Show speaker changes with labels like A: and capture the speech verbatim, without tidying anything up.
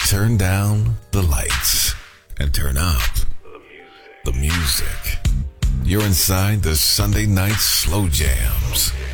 A: turn down the lights and turn up the music. You're inside the Sunday Night Slow Jams